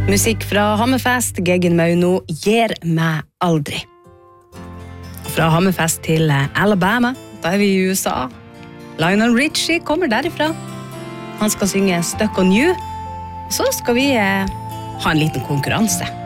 Musikk fra Hammerfest, Geggen Mauno, Gjer meg aldri. Fra Hammerfest til Alabama, da vi I USA. Lionel Richie kommer derifra. Han skal synge Stuck on You. Så skal vi ha en liten konkurranse.